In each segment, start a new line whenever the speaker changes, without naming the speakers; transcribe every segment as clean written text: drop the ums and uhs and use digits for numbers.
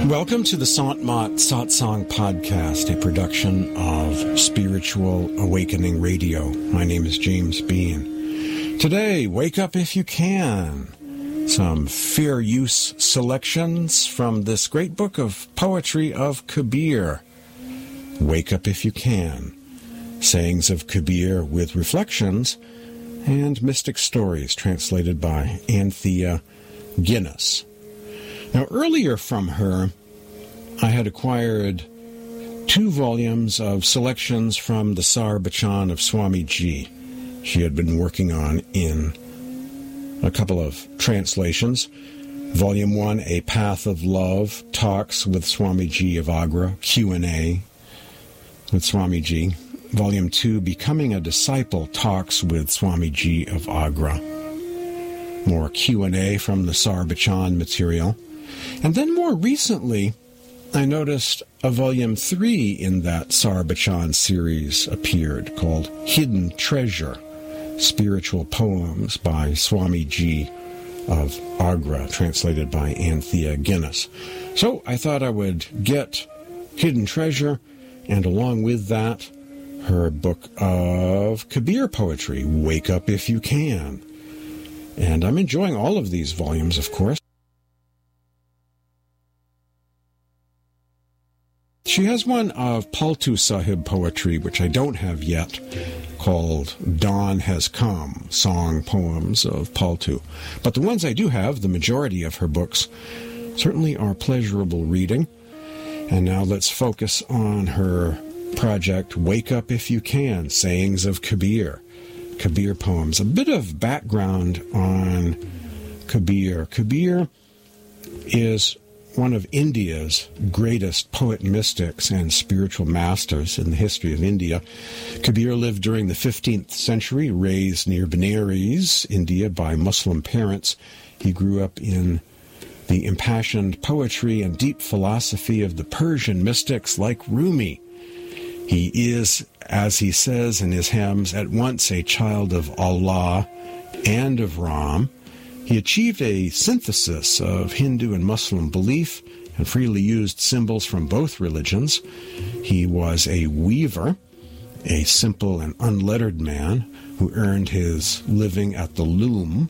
Welcome to the Sant Mat Satsang Podcast, a production of Spiritual Awakening Radio. My name is James Bean. Today, wake up if you can. Some fair use selections from this great book of poetry of Kabir. Wake up if you can. Sayings of Kabir with reflections and mystic stories translated by Anthea Guinness. Now, earlier from her, I had acquired 2 volumes of selections from the Sarbachan of Swamiji. She had been working on in a couple of translations. Volume 1, A Path of Love, Talks with Swamiji of Agra, Q&A with Swamiji. Volume 2, Becoming a Disciple, Talks with Swamiji of Agra. More Q&A from the Sarbachan material. And then more recently, I noticed a volume 3 in that Sarbachan series appeared called Hidden Treasure, Spiritual Poems by Swamiji of Agra, translated by Anthea Guinness. So I thought I would get Hidden Treasure, and along with that, her book of Kabir poetry, Wake Up If You Can. And I'm enjoying all of these volumes, of course. She has one of Paltu Sahib poetry, which I don't have yet, called Dawn Has Come, Song Poems of Paltu. But the ones I do have, the majority of her books, certainly are pleasurable reading. And now let's focus on her project, Wake Up If You Can, Sayings of Kabir. Kabir poems. A bit of background on Kabir. Kabir is one of India's greatest poet mystics and spiritual masters in the history of India. Kabir lived during the 15th century, raised near Benares, India, by Muslim parents. He grew up in the impassioned poetry and deep philosophy of the Persian mystics like Rumi. He is, as he says in his hymns, at once a child of Allah and of Ram. He achieved a synthesis of Hindu and Muslim belief and freely used symbols from both religions. He was a weaver, a simple and unlettered man who earned his living at the loom.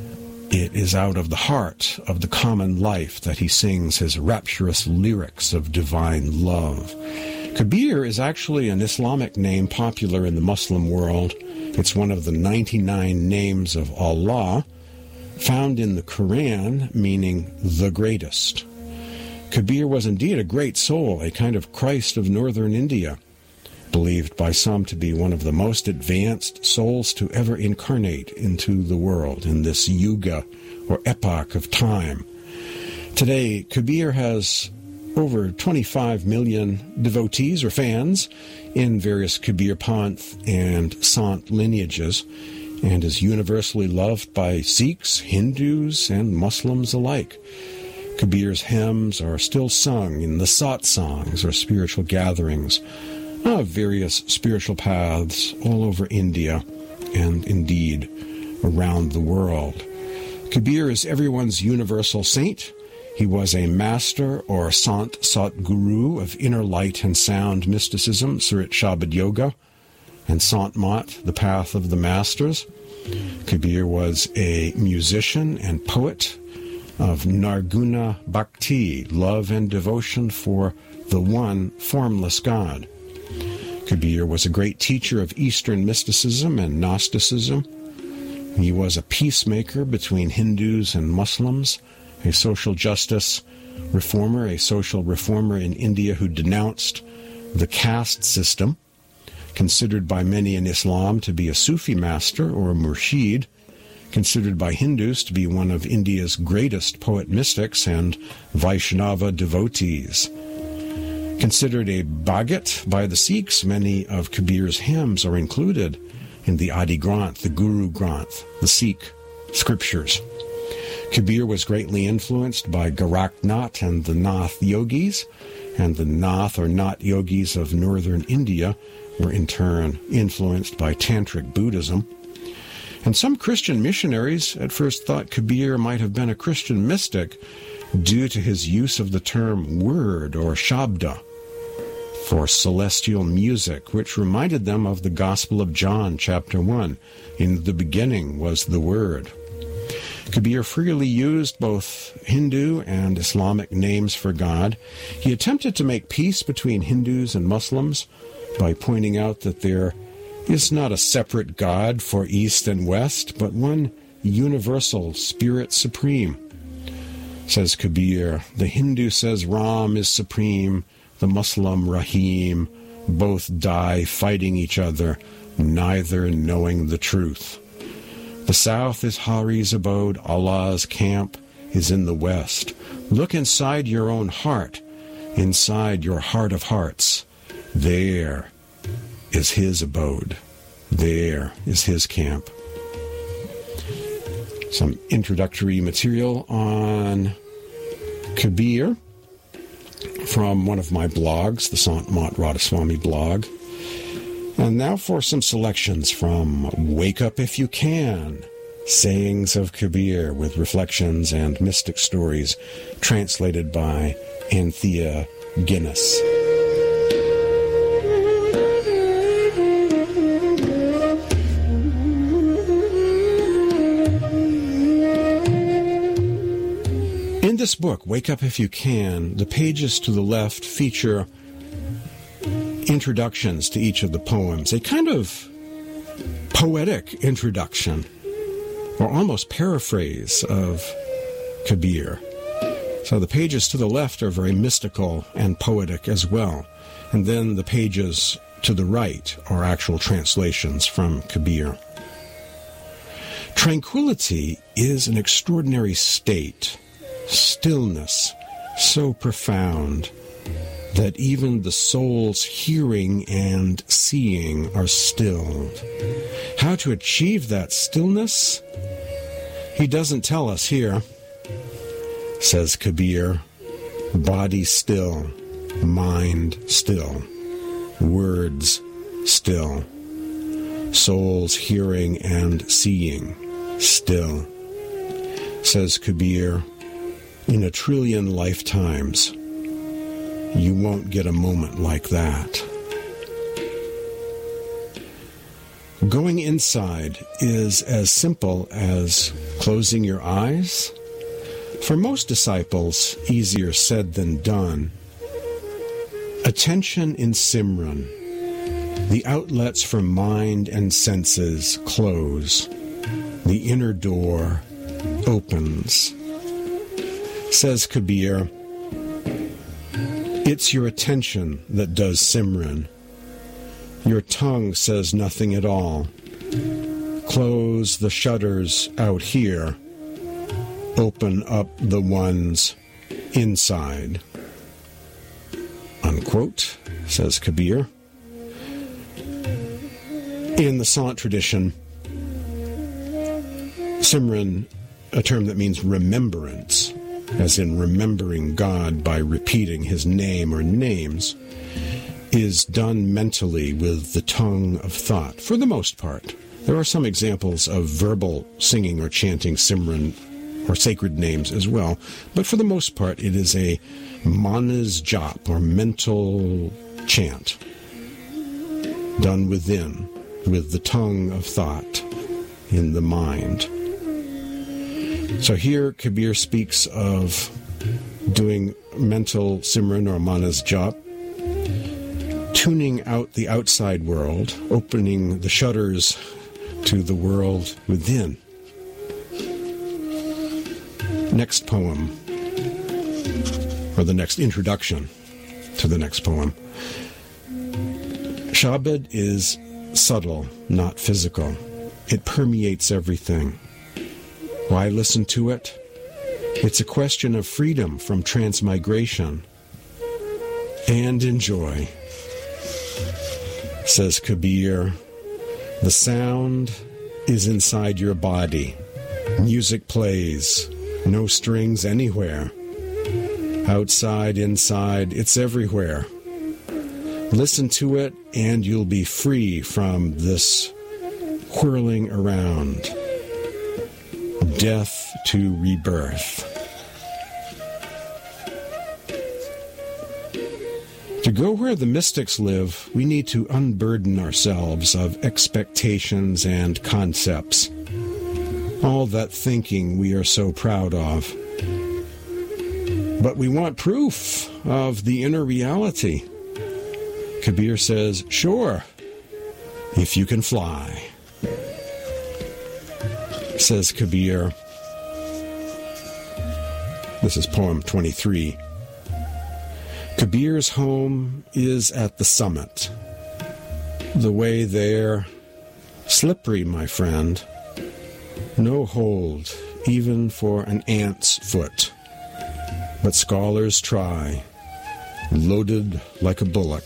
It is out of the heart of the common life that he sings his rapturous lyrics of divine love. Kabir is actually an Islamic name popular in the Muslim world. It's one of the 99 names of Allah, found in the Quran, meaning the greatest. Kabir was indeed a great soul, a kind of Christ of northern India, believed by some to be one of the most advanced souls to ever incarnate into the world in this yuga, or epoch of time. Today, Kabir has over 25 million devotees or fans in various Kabir Panth and Sant lineages, and is universally loved by Sikhs, Hindus, and Muslims alike. Kabir's hymns are still sung in the satsangs, or spiritual gatherings, of various spiritual paths all over India, and indeed around the world. Kabir is everyone's universal saint. He was a master or Sant Satguru of inner light and sound mysticism, Surat Shabad Yoga, and Sant Mat, the path of the masters. Kabir was a musician and poet of Narguna Bhakti, love and devotion for the one formless God. Kabir was a great teacher of Eastern mysticism and Gnosticism. He was a peacemaker between Hindus and Muslims, a social justice reformer, a social reformer in India who denounced the caste system, considered by many in Islam to be a Sufi master or a murshid, considered by Hindus to be one of India's greatest poet mystics and Vaishnava devotees. Considered a Bhagat by the Sikhs, many of Kabir's hymns are included in the Adi Granth, the Guru Granth, the Sikh scriptures. Kabir was greatly influenced by Gorakhnath and the Nath yogis, and the Nath or Nat yogis of northern India were in turn influenced by Tantric Buddhism. And some Christian missionaries at first thought Kabir might have been a Christian mystic, due to his use of the term word or shabda for celestial music, which reminded them of the Gospel of John, chapter 1. In the beginning was the Word. Kabir freely used both Hindu and Islamic names for God. He attempted to make peace between Hindus and Muslims by pointing out that there is not a separate God for East and West, but one universal Spirit Supreme. Says Kabir, the Hindu says Ram is supreme, the Muslim Rahim, both die fighting each other, neither knowing the truth. The south is Hari's abode, Allah's camp is in the west. Look inside your own heart, inside your heart of hearts. There is his abode. There is his camp. Some introductory material on Kabir from one of my blogs, the Sant Mat Radhaswami blog. And now for some selections from Wake Up If You Can, Sayings of Kabir with reflections and mystic stories, translated by Anthea Guinness. In this book, Wake Up If You Can, the pages to the left feature introductions to each of the poems, a kind of poetic introduction, or almost paraphrase of Kabir. So the pages to the left are very mystical and poetic as well, and then the pages to the right are actual translations from Kabir. Tranquility is an extraordinary state, stillness so profound that even the soul's hearing and seeing are stilled. How to achieve that stillness? He doesn't tell us here. Says Kabir, body still, mind still, words still, soul's hearing and seeing still. Says Kabir, in 1 trillion lifetimes, you won't get a moment like that. Going inside is as simple as closing your eyes. For most disciples, easier said than done. Attention in Simran. The outlets for mind and senses close. The inner door opens. Says Kabir, it's your attention that does Simran. Your tongue says nothing at all. Close the shutters out here. Open up the ones inside. Unquote, says Kabir. In the Sant tradition, Simran, a term that means remembrance, as in remembering God by repeating his name or names, is done mentally with the tongue of thought, for the most part. There are some examples of verbal singing or chanting Simran or sacred names as well, but for the most part it is a manas jap, or mental chant, done within, with the tongue of thought in the mind. So here Kabir speaks of doing mental Simran or manas jap, tuning out the outside world, opening the shutters to the world within. Next poem, or the next introduction to the next poem. Shabad is subtle, not physical. It permeates everything. Why listen to it? It's a question of freedom from transmigration. And enjoy. Says Kabir, the sound is inside your body. Music plays, no strings anywhere. Outside, inside, it's everywhere. Listen to it and you'll be free from this whirling around. Death to rebirth. To go where the mystics live, we need to unburden ourselves of expectations and concepts. All that thinking we are so proud of. But we want proof of the inner reality. Kabir says, sure, if you can fly. Says Kabir, this is poem 23. Kabir's home is at the summit. The way there, slippery, my friend. No hold, even for an ant's foot. But scholars try, loaded like a bullock.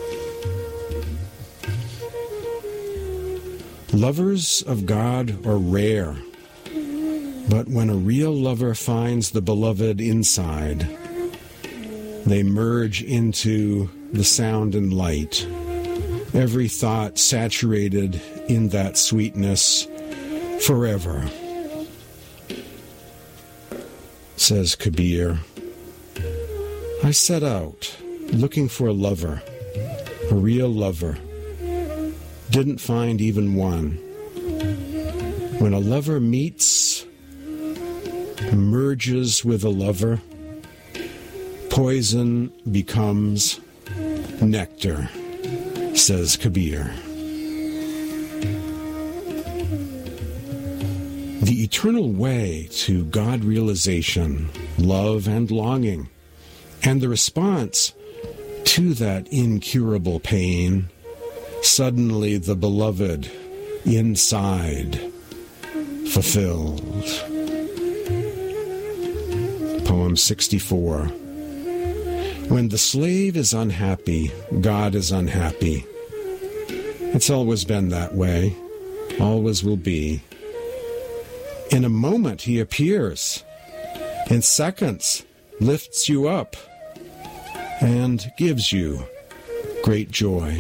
Lovers of God are rare, but when a real lover finds the beloved inside, they merge into the sound and light, every thought saturated in that sweetness forever. Says Kabir, I set out looking for a lover, a real lover. Didn't find even one. When a lover meets, merges with a lover, poison becomes nectar, says Kabir. The eternal way to God realization, love and longing, and the response to that incurable pain, suddenly the beloved inside fulfilled. Poem 64. When the slave is unhappy, God is unhappy. It's always been that way, always will be. In a moment he appears, in seconds lifts you up, and gives you great joy.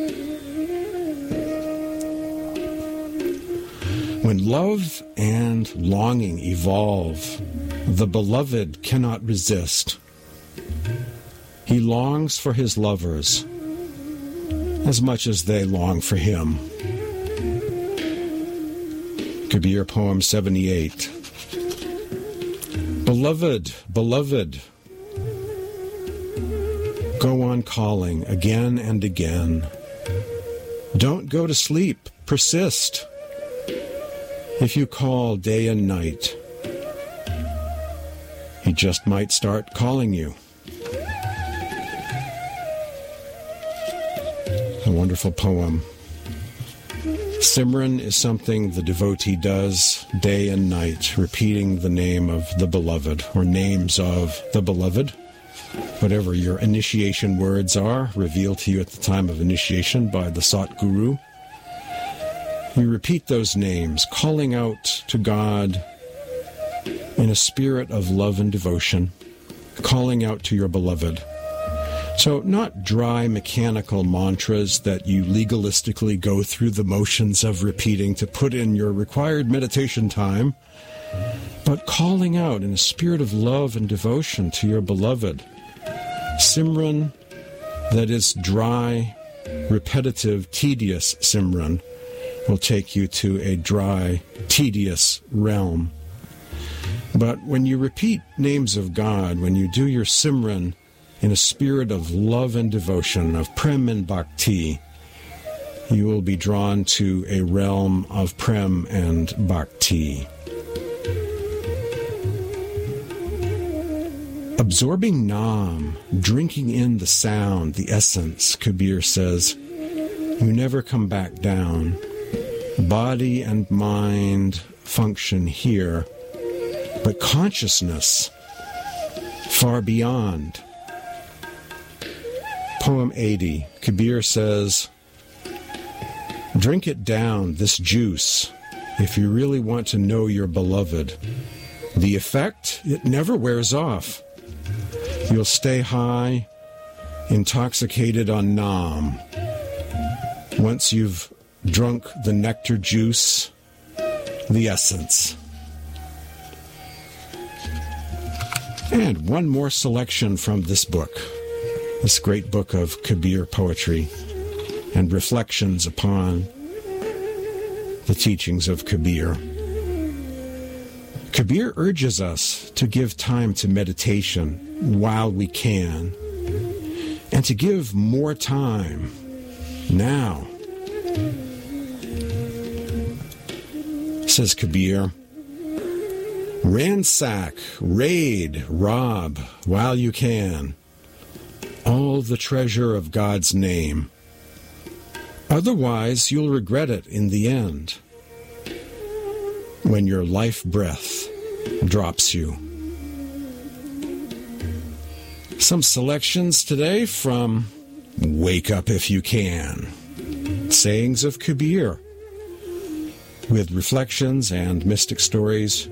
When love and longing evolve, the beloved cannot resist. He longs for his lovers as much as they long for him. Kabir, poem 78. Beloved, beloved, go on calling again and again. Don't go to sleep, persist. If you call day and night, he just might start calling you. A wonderful poem. Simran is something the devotee does day and night, repeating the name of the beloved, or names of the beloved. Whatever your initiation words are, revealed to you at the time of initiation by the Sat Guru. You repeat those names, calling out to God in a spirit of love and devotion, calling out to your beloved. So not dry mechanical mantras that you legalistically go through the motions of repeating to put in your required meditation time, but calling out in a spirit of love and devotion to your beloved. Simran that is dry, repetitive, tedious Simran will take you to a dry, tedious realm. But when you repeat names of God, when you do your Simran in a spirit of love and devotion, of Prem and Bhakti, you will be drawn to a realm of Prem and Bhakti. Absorbing Nam, drinking in the sound, the essence, Kabir says, you never come back down. Body and mind function here, but consciousness far beyond. Poem 80, Kabir says, drink it down, this juice, if you really want to know your beloved. The effect, it never wears off. You'll stay high, intoxicated on Nam. Once you've drunk the nectar juice, the essence. And one more selection from this book. this great book of Kabir poetry and reflections upon the teachings of Kabir. Kabir urges us to give time to meditation while we can, and to give more time now. Says Kabir, ransack, raid, rob while you can all the treasure of God's name. Otherwise, you'll regret it in the end, when your life breath drops you. Some selections today from Wake Up If You Can, sayings of Kabir, with reflections and mystic stories.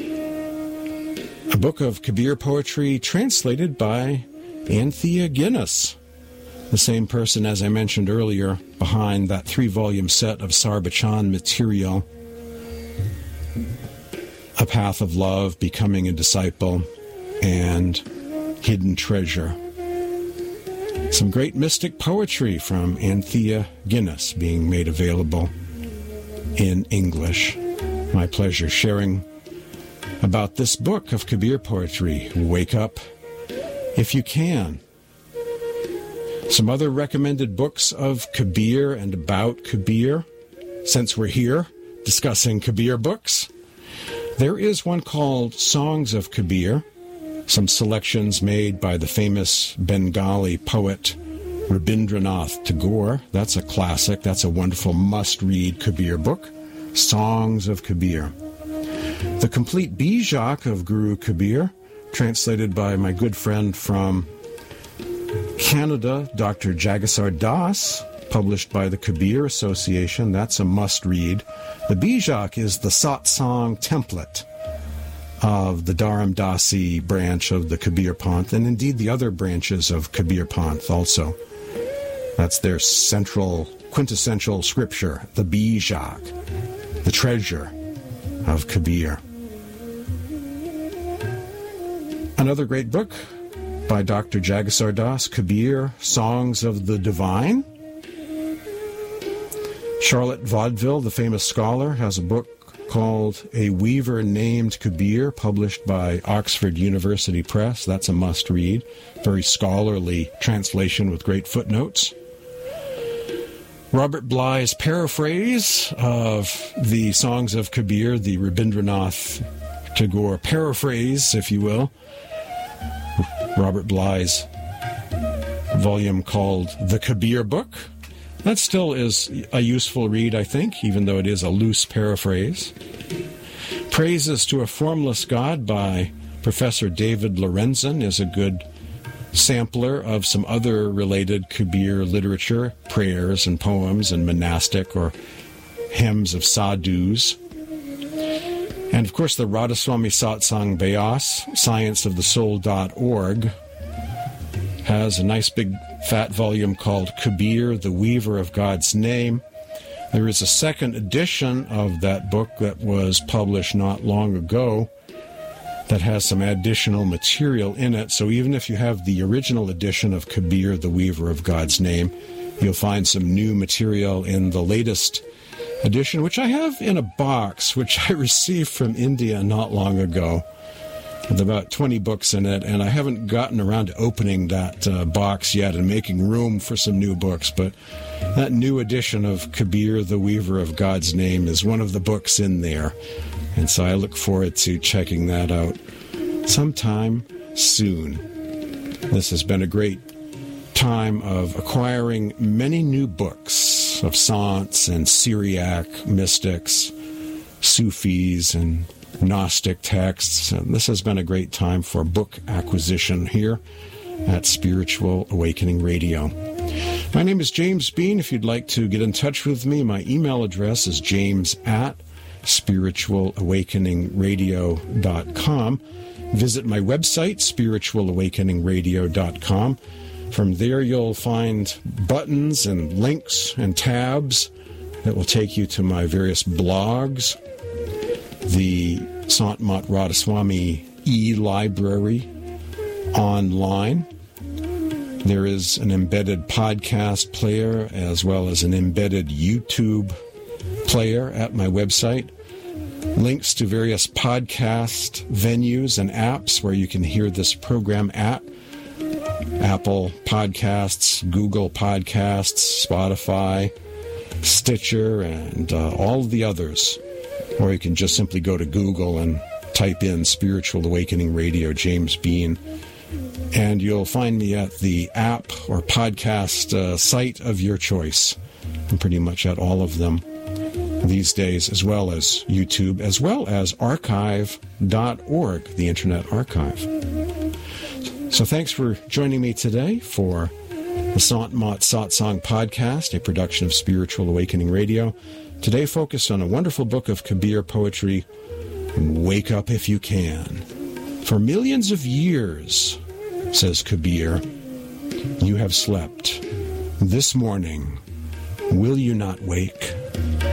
A book of Kabir poetry translated by Anthea Guinness, the same person, as I mentioned earlier, behind that 3-volume set of Sarbachan material, A Path of Love, Becoming a Disciple, and Hidden Treasure. Some great mystic poetry from Anthea Guinness being made available in English. My pleasure sharing about this book of Kabir poetry, Wake Up If You Can. Some other recommended books of Kabir and about Kabir, since we're here discussing Kabir books. There is one called Songs of Kabir, some selections made by the famous Bengali poet Rabindranath Tagore. That's a classic. That's a wonderful must-read Kabir book, Songs of Kabir. The Complete Bijak of Guru Kabir, translated by my good friend from Canada, Dr. Jagisar Das, published by the Kabir Association. That's a must-read. The Bijak is the satsang template of the Dharam Dasi branch of the Kabir Panth, and indeed the other branches of Kabir Panth also. That's their central, quintessential scripture, the Bijak, the treasure of Kabir. Another great book by Dr. Jagisar Das, Kabir, Songs of the Divine. Charlotte Vaudeville, the famous scholar, has a book called A Weaver Named Kabir, published by Oxford University Press. That's a must-read. Very scholarly translation with great footnotes. Robert Bly's paraphrase of the Songs of Kabir, the Rabindranath Tagore paraphrase, if you will. Robert Bly's volume called The Kabir Book. That still is a useful read, I think, even though it is a loose paraphrase. Praises to a Formless God by Professor David Lorenzen is a good sampler of some other related Kabir literature, prayers and poems and monastic or hymns of sadhus. And, of course, the Radhaswami Satsang Bayas, scienceofthesoul.org, has a nice big fat volume called Kabir, the Weaver of God's Name. There is a second edition of that book that was published not long ago that has some additional material in it. So even if you have the original edition of Kabir, the Weaver of God's Name, you'll find some new material in the latest edition, which I have in a box, which I received from India not long ago, with about 20 books in it, and I haven't gotten around to opening that box yet and making room for some new books, but that new edition of Kabir, the Weaver of God's Name, is one of the books in there, and so I look forward to checking that out sometime soon. This has been a great time of acquiring many new books of Saints and Syriac mystics, Sufis, and Gnostic texts. And this has been a great time for book acquisition here at Spiritual Awakening Radio. My name is James Bean. If you'd like to get in touch with me, my email address is james@spiritualawakeningradio.com. Visit my website, spiritualawakeningradio.com. From there, you'll find buttons and links and tabs that will take you to my various blogs, the Sant Mat Radhaswami e-library online, There is an embedded podcast player as well as an embedded YouTube player at my website. Links to various podcast venues and apps where you can hear this program at. Apple Podcasts, Google Podcasts, Spotify, Stitcher, and all of the others. Or you can just simply go to Google and type in Spiritual Awakening Radio, James Bean, and you'll find me at the app or podcast site of your choice. I'm pretty much at all of them these days, as well as YouTube, as well as archive.org, the Internet Archive. So thanks for joining me today for the Sant Mat Satsang podcast, a production of Spiritual Awakening Radio. Today focused on a wonderful book of Kabir poetry, Wake Up If You Can. For millions of years, says Kabir, you have slept. This morning, will you not wake?